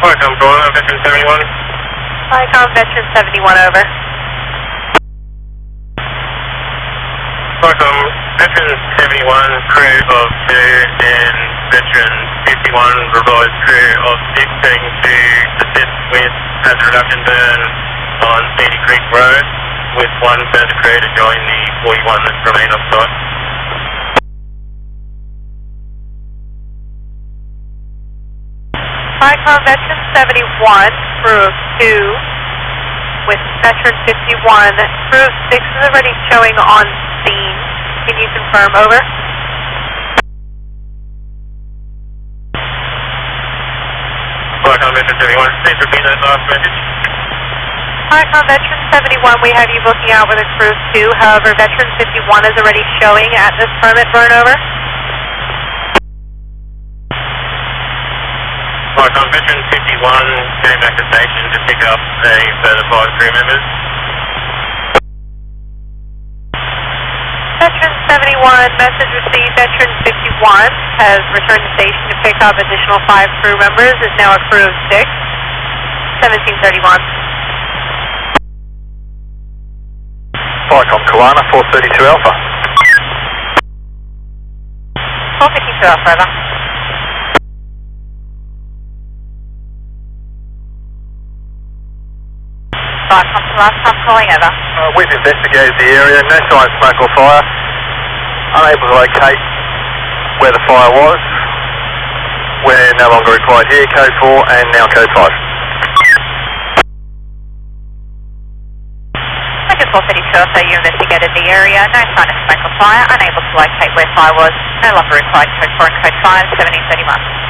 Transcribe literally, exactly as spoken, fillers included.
Welcome, Florida, Veteran seventy-one. Icon Veteran seventy-one, over. Welcome, Veteran seventy-one, crew of two, and Veteran fifty-one, revised crew of six, taking to assist with hazard reduction burn on Sandy Creek Road, with one further crew to join the forty-one that remain on site. Icon Veteran seventy-one, crew of two, with Veteran fifty-one. Crew of six is already showing on scene. Can you confirm, over? Icon Veteran seventy-one, please repeat that last message. Icon Veteran seventy-one, we have you booking out with a crew of two. However, Veteran fifty-one is already showing at this permit burn, over. Icon Veteran fifty-one, going back to station to pick up a further five crew members. Veteran seventy-one, message received. Veteran fifty-one has returned to station to pick up additional five crew members. Is now a crew of six. seventeen thirty-one. Icon Kalana, four thirty-two Alpha. four fifty-two Alpha, over. Icon to last time calling, over. Uh, we've investigated the area, no sign of smoke or fire. Unable to locate where the fire was. We're no longer required here, code four and now code five. four thirty-two Alpha, you investigated the area, no sign of smoke or fire, unable to locate where fire was, no longer required code four and code five, seventeen thirty-one.